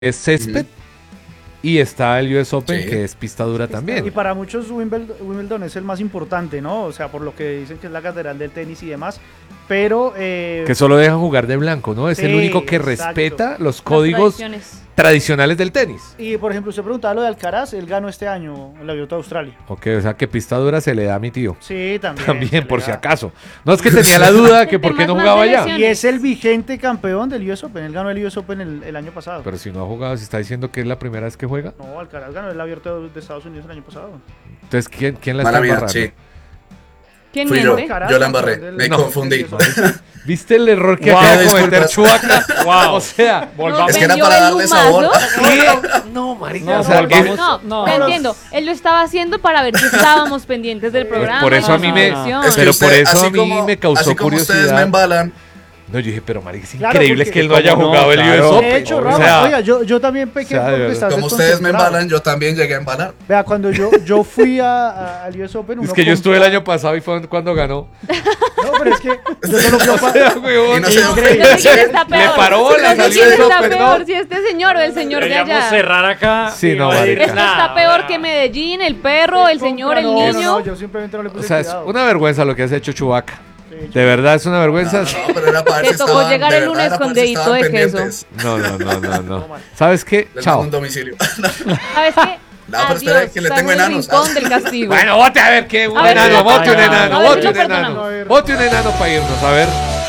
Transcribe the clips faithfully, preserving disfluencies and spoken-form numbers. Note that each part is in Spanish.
es césped. Uh-huh. Y está el U S Open, sí, que es pista dura también. Y para muchos Wimbledon, Wimbledon es el más importante, ¿no? O sea, por lo que dicen que es la catedral del tenis y demás. Pero... Eh, que solo dejan jugar de blanco, ¿no? Es sí, el único que exacto. respeta los códigos tradicionales del tenis. Y, por ejemplo, usted preguntaba lo de Alcaraz, él ganó este año el Abierto de Australia. Ok, o sea, que pista dura se le da a mi tío. Sí, también. También, por si acaso. No, es que tenía la duda que por qué no jugaba allá. Y es el vigente campeón del U S Open. Él ganó el U S Open el, el año pasado. Pero si no ha jugado, si está diciendo que es la primera vez que juega. No, Alcaraz ganó el Abierto de Estados Unidos el año pasado. Entonces, ¿quién, quién la está embarrando? Sí. ¿Quién Fui yo, yo la embarré, me no, confundí. ¿Viste el error que wow, acaba de cometer Chubaca? Wow. O sea, volvamos. Es que era para darle sabor. No, marica. No, o sea, volvamos. No, no, no, entiendo. Él lo estaba haciendo para ver si estábamos pendientes del programa. Por eso a mí me, no, no. Es pero usted, por eso a mí como, me causó así como curiosidad. Ustedes me embalan. No, yo dije, pero marica, es claro, increíble que él no haya jugado no, el claro. U S Open. De hecho, Rafa, o sea, oiga, yo, yo también pequé o sea, porque estaba como ustedes me embalan, yo también llegué a embalar. Vea, cuando yo, yo fui a, a, al U S Open... Uno es que yo estuve el año pasado y fue cuando ganó. No, pero es que yo solo fui a pasar. Y no sé quién está peor. Le paró la no sé quién está peor, si este señor o el señor de allá. Deberíamos cerrar acá. Sí, no, marica. Esto está peor que Medellín, el perro, el señor, el niño. No, no, yo simplemente no le puse O sea, es cuidado. una vergüenza lo que has hecho Chubaca. De verdad es una vergüenza. No, no, pero era para Te tocó estaban, llegar el lunes con dedito de queso. No, no, no, no, no. ¿Sabes qué? Chao. Un domicilio. ¿Sabes qué? No, pero espera, que le tengo enanos. Del castigo. Bueno, vote a ver qué. Un a enano, ver, vote un no, enano, no, vote no, un enano. Vote un enano para irnos, a ver.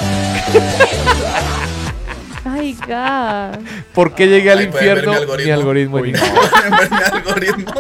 Ay, God. ¿Por qué llegué al Ay, infierno? Mi algoritmo. Mi algoritmo. Uy, no, ver mi algoritmo.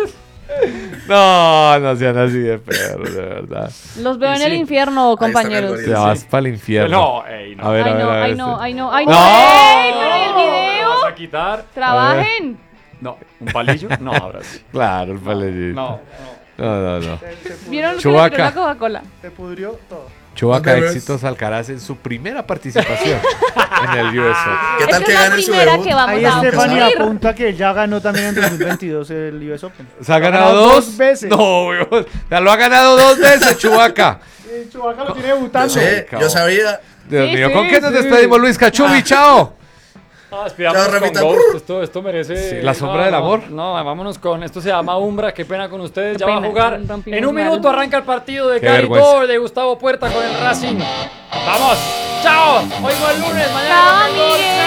No, no sean así de perros, de verdad. Los veo y en sí. el infierno, compañeros. Te vas para el infierno. No, ey, no. A ver, ay, a ver, no, a ver. ay, este. no, ay, no, ay, no. No. ¡Ey, pero ¿y el video? ¿Vas a quitar? Trabajen. No, ¿un palillo? No, ahora sí. Claro, el palillito. No, no, no, no. ¿Vieron que Chubaca. le tiró la Coca-Cola? Se pudrió todo. Chubaca, éxitos Alcaraz en su primera participación en el U S Open. ¿Qué tal Esta que es la gane su primera debut? que vamos Ahí a Estefania ocurrir. apunta que ya ganó también en dos mil veintidós el U S Open. ¿Se ha ganado dos? dos veces. No, weón. Ya lo ha ganado dos veces, Chubaca. Sí, Chubaca lo tiene debutando. Yo sé, yo sabía. Dios Sí, mío, sí, ¿con qué nos sí. despedimos, Luis Cachubi? Chao. Ah, aspiramos Chao, con Ramita. Ghost. Esto, esto merece... Sí, la sombra no, del no, amor. No, vámonos con... Esto se llama Umbra. Qué pena con ustedes. Qué Ya va a pena, jugar. rompimos En un mal. minuto arranca el partido de Qué Cali vergüenza. Gol de Gustavo Puerta con el Racing. ¡Vamos! ¡Chao! Oigo el lunes. Mañana. Chao, con el Gol. Miguel.